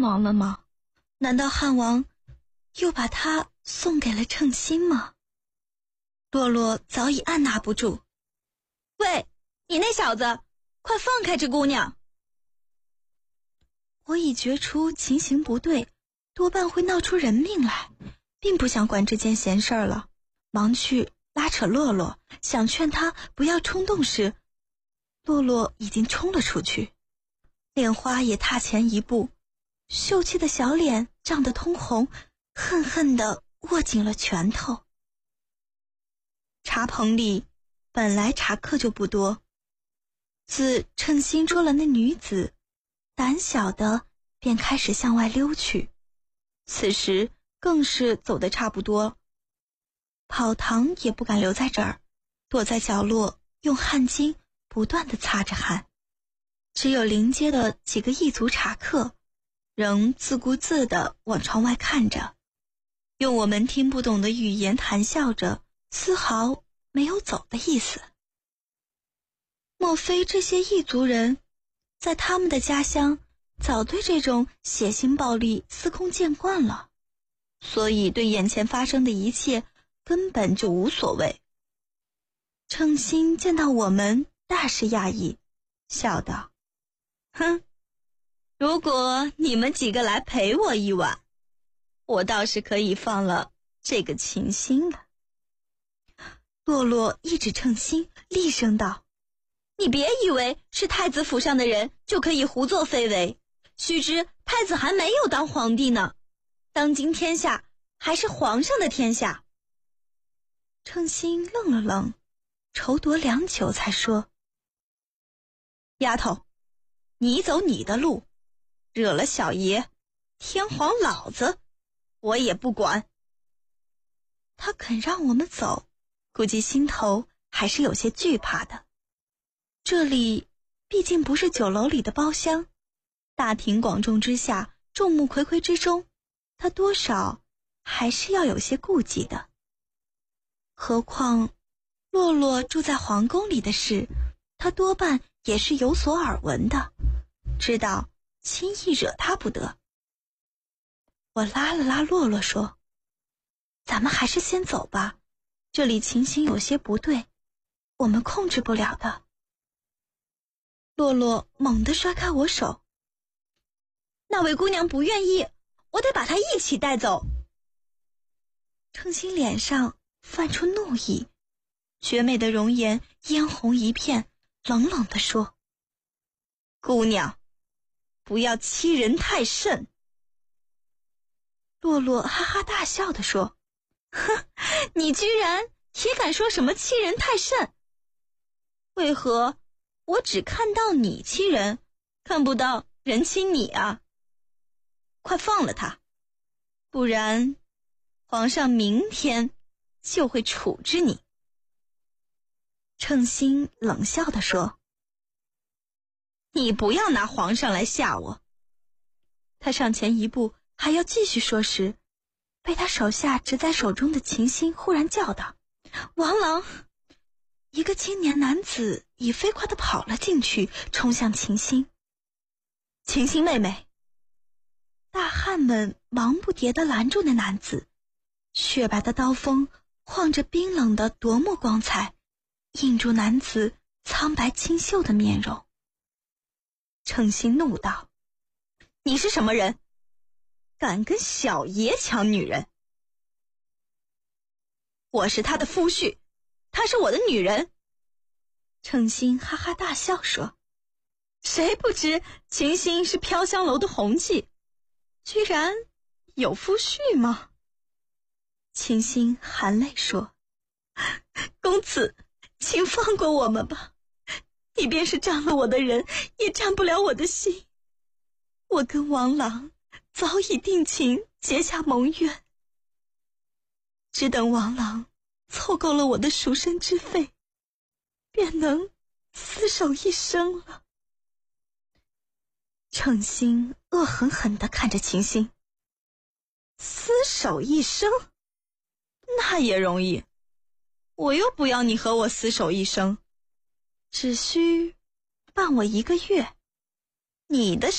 亡了吗？难道汉王又把他送给了称心吗？洛洛早已按捺不住。喂，你那小子，快放开这姑娘！我已觉出情形不对，多半会闹出人命来，并不想管这件闲事儿了，忙去拉扯洛洛，想劝他不要冲动时，洛洛已经冲了出去，莲花也踏前一步，秀气的小脸涨得通红，恨恨地握紧了拳头。茶棚里本来茶客就不多，自称心捉了那女子，胆小的便开始向外溜去，此时更是走得差不多，跑堂也不敢留在这儿，躲在角落用汗巾不断地擦着汗。只有临街的几个异族茶客仍自顾自地往窗外看着，用我们听不懂的语言谈笑着，丝毫没有走的意思。莫非这些异族人在他们的家乡早对这种血腥暴力司空见惯了，所以对眼前发生的一切根本就无所谓。称心见到我们大是讶异，笑道：哼，如果你们几个来陪我一晚，我倒是可以放了这个情心了。洛洛一指称心，厉声道：你别以为是太子府上的人就可以胡作非为，须知太子还没有当皇帝呢，当今天下还是皇上的天下。称心愣了愣，愁夺良久才说：丫头，你走你的路，惹了小爷，天皇老子我也不管。他肯让我们走，估计心头还是有些惧怕的。这里毕竟不是酒楼里的包厢，大庭广众之下，众目睽睽之中，他多少还是要有些顾忌的。何况洛洛住在皇宫里的事，他多半也是有所耳闻的，知道轻易惹他不得。我拉了拉洛洛说：咱们还是先走吧，这里情形有些不对，我们控制不了的。洛洛猛地甩开我手：那位姑娘不愿意，我得把她一起带走。称心脸上泛出怒意，绝美的容颜嫣红一片，冷冷地说：姑娘，不要欺人太甚。洛洛哈哈大笑地说：哼，你居然也敢说什么欺人太甚？为何我只看到你欺人，看不到人欺你啊？快放了他，不然皇上明天就会处置你。称心冷笑地说：你不要拿皇上来吓我。他上前一步还要继续说时，被他手下执在手中的琴心忽然叫道：王郎！一个青年男子已飞快地跑了进去，冲向琴心。琴心妹妹！大汉们忙不迭地拦住那男子，雪白的刀锋晃着冰冷的夺目光彩，映住男子苍白清秀的面容。称心怒道：你是什么人？敢跟小爷抢女人？我是他的夫婿，她是我的女人。称心哈哈大笑说：谁不知琴心是飘香楼的红记，居然有夫婿吗？琴心含泪说：公子，请放过我们吧，你便是占了我的人，也占不了我的心。我跟王郎早已定情，结下盟约，只等王郎凑够了我的赎身之费，便能厮守一生了。称心恶狠狠地看着琴心：厮守一生？那也容易，我又不要你和我厮守一生，只需伴我1个月，你的